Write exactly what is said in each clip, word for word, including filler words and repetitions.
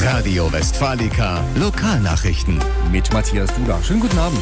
Radio Westfalica Lokalnachrichten. Mit Matthias Duda. Schönen guten Abend.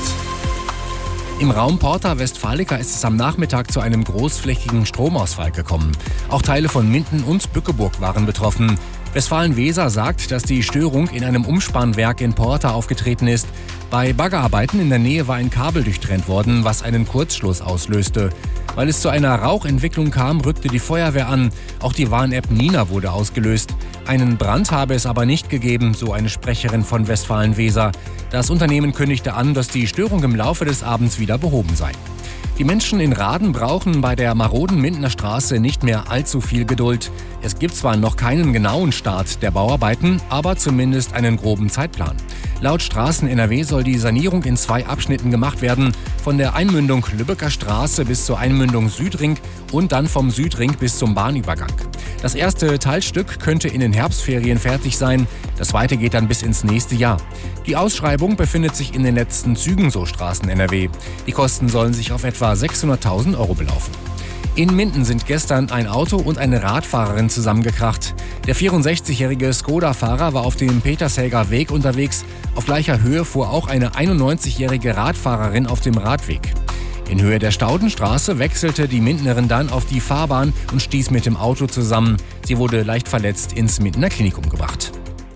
Im Raum Porta Westfalica ist es am Nachmittag zu einem großflächigen Stromausfall gekommen. Auch Teile von Minden und Bückeburg waren betroffen. Westfalen-Weser sagt, dass die Störung in einem Umspannwerk in Porta aufgetreten ist. Bei Baggerarbeiten in der Nähe war ein Kabel durchtrennt worden, was einen Kurzschluss auslöste. Weil es zu einer Rauchentwicklung kam, rückte die Feuerwehr an. Auch die Warn-App Nina wurde ausgelöst. Einen Brand habe es aber nicht gegeben, so eine Sprecherin von Westfalen-Weser. Das Unternehmen kündigte an, dass die Störung im Laufe des Abends wieder behoben sei. Die Menschen in Rahden brauchen bei der maroden Mindener Straße nicht mehr allzu viel Geduld. Es gibt zwar noch keinen genauen Start der Bauarbeiten, aber zumindest einen groben Zeitplan. Laut Straßen N R W soll die Sanierung in zwei Abschnitten gemacht werden. Von der Einmündung Lübecker Straße bis zur Einmündung Südring und dann vom Südring bis zum Bahnübergang. Das erste Teilstück könnte in den Herbstferien fertig sein. Das zweite geht dann bis ins nächste Jahr. Die Ausschreibung befindet sich in den letzten Zügen, so Straßen N R W. Die Kosten sollen sich auf etwa sechshunderttausend Euro belaufen. In Minden sind gestern ein Auto und eine Radfahrerin zusammengekracht. Der vierundsechzigjährige Skoda-Fahrer war auf dem Petershäger Weg unterwegs. Auf gleicher Höhe fuhr auch eine einundneunzigjährige Radfahrerin auf dem Radweg. In Höhe der Staudenstraße wechselte die Mindenerin dann auf die Fahrbahn und stieß mit dem Auto zusammen. Sie wurde leicht verletzt ins Mindener Klinikum gebracht.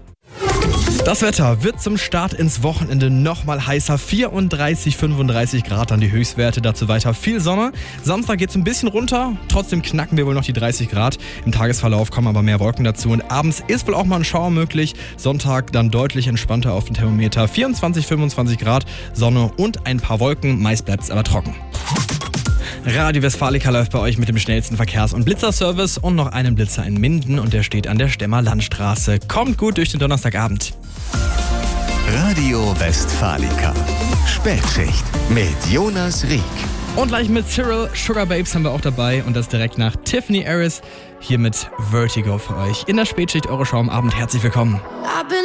Das Wetter wird zum Start ins Wochenende nochmal heißer. vierunddreißig, fünfunddreißig Grad an die Höchstwerte, dazu weiter viel Sonne. Samstag geht es ein bisschen runter, trotzdem knacken wir wohl noch die dreißig Grad. Im Tagesverlauf kommen aber mehr Wolken dazu und abends ist wohl auch mal ein Schauer möglich. Sonntag dann deutlich entspannter auf dem Thermometer. vierundzwanzig, fünfundzwanzig Grad, Sonne und ein paar Wolken, meist bleibt es aber trocken. Radio Westfalica läuft bei euch mit dem schnellsten Verkehrs- und Blitzerservice und noch einen Blitzer in Minden und der steht an der Stemmer Landstraße. Kommt gut durch den Donnerstagabend. Radio Westfalica Spätschicht mit Jonas Rieck. Und gleich mit Cyril, Sugar Babes haben wir auch dabei und das direkt nach Tiffany Harris hier mit Vertigo für euch. In der Spätschicht, eure Show am Abend. Herzlich willkommen.